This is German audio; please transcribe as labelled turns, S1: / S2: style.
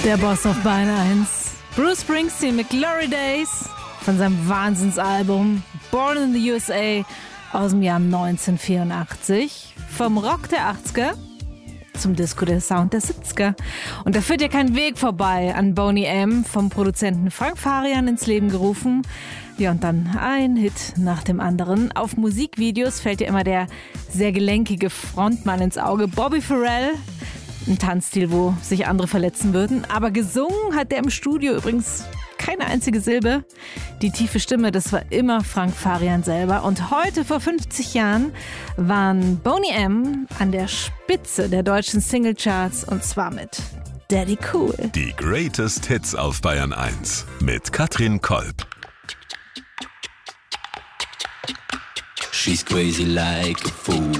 S1: Der Boss auf Bein 1. Bruce Springsteen mit Glory Days von seinem Wahnsinnsalbum Born in the USA aus dem Jahr 1984. Vom Rock der 80er zum Disco der Sound der 70er. Und da führt ja kein Weg vorbei an Boney M., vom Produzenten Frank Farian ins Leben gerufen. Ja, und dann ein Hit nach dem anderen. Auf Musikvideos fällt ja immer der sehr gelenkige Frontmann ins Auge, Bobby Farrell. Ein Tanzstil, wo sich andere verletzen würden. Aber gesungen hat der im Studio übrigens keine einzige Silbe. Die tiefe Stimme, das war immer Frank Farian selber. Und heute, vor 50 Jahren, waren Boney M. an der Spitze der deutschen Singlecharts. Und zwar mit Daddy Cool.
S2: Die Greatest Hits auf Bayern 1 mit Katrin Kolb.
S3: She's crazy like a fool.